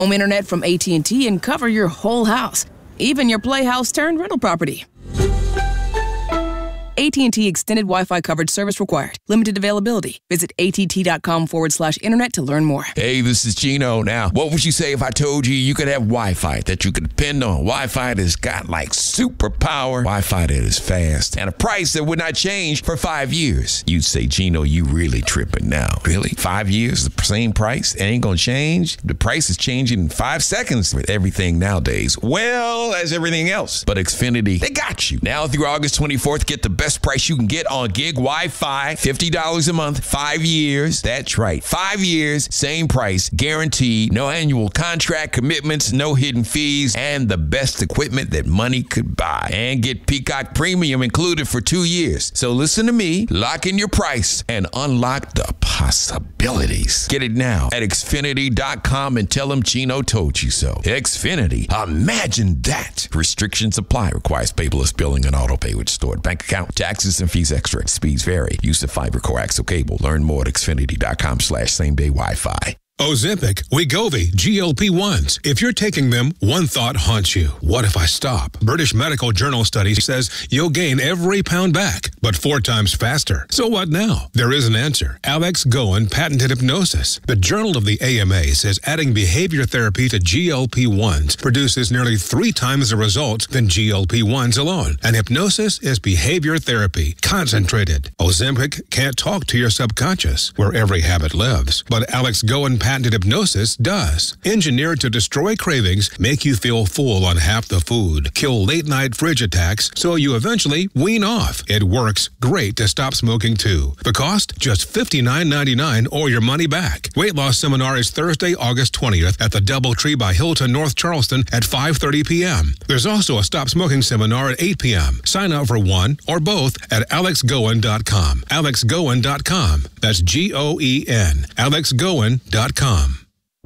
home internet from AT&T and cover your whole house, even your playhouse turned rental property. AT&T Extended Wi-Fi coverage service required. Limited availability. Visit att.com/internet to learn more. Hey, this is Gino. Now, what would you say if I told you you could have Wi-Fi that you could depend on? Wi-Fi that's got like superpower, Wi-Fi that is fast, and a price that would not change for 5 years. You'd say, Gino, you really tripping now. Really? 5 years, the same price? It ain't gonna change? The price is changing in 5 seconds with everything nowadays. Well, as everything else. But Xfinity, they got you. Now through August 24th, get the best price you can get on gig Wi-Fi, $50 a month, 5 years. That's right, 5 years, same price, guaranteed, no annual contract commitments, no hidden fees, and the best equipment that money could buy. And get Peacock Premium included for 2 years. So listen to me, lock in your price, and unlock the possibilities. Get it now at Xfinity.com and tell them Gino told you so. Xfinity, imagine that. Restrictions apply. Requires paperless billing and auto pay with stored bank account. Taxes and fees extra. Speeds vary. Use of fiber coaxial cable. Learn more at Xfinity.com/same-day Wi-Fi. Ozempic, Wegovy, GLP-1s. If you're taking them, one thought haunts you. What if I stop? British Medical Journal study says you'll gain every pound back, but 4 times faster. So what now? There is an answer. Alex Goen patented hypnosis. The Journal of the AMA says adding behavior therapy to GLP-1s produces nearly 3 times the results than GLP-1s alone. And hypnosis is behavior therapy, concentrated. Ozempic can't talk to your subconscious, where every habit lives. But Alex Goen patented hypnosis does. Engineered to destroy cravings, make you feel full on half the food, kill late-night fridge attacks, so you eventually wean off. It works great to stop smoking, too. The cost? Just $59.99 or your money back. Weight loss seminar is Thursday, August 20th at the DoubleTree by Hilton, North Charleston at 5:30 p.m. There's also a stop smoking seminar at 8 p.m. Sign up for one or both at alexgoen.com. alexgoen.com. That's Goen. alexgoen.com.